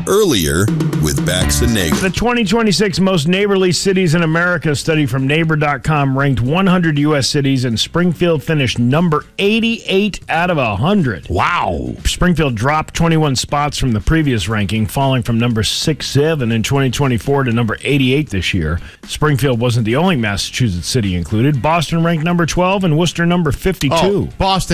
earlier with Bax and Nagel. The 2026 Most Neighborly Cities in America study from Neighbor.com ranked 100 U.S. cities, and Springfield finished number 88 out of 100. Wow. Springfield dropped 21 spots from the previous ranking, falling from number 67 in 2024 to number 88 this year. Springfield wasn't the only Massachusetts city included. Boston ranked number 12 and Worcester number 52. Boston